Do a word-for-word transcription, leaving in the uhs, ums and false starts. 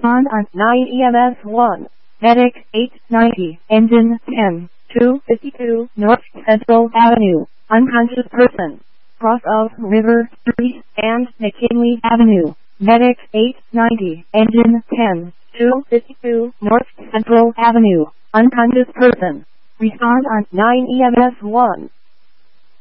Respond on nine E M S one. Medic eight ninety. Engine ten. two fifty-two North Central Avenue. Unconscious person. Cross of River Street and McKinley Avenue. Medic eight ninety. Engine ten. two fifty-two North Central Avenue. Unconscious person. Respond on nine E M S one.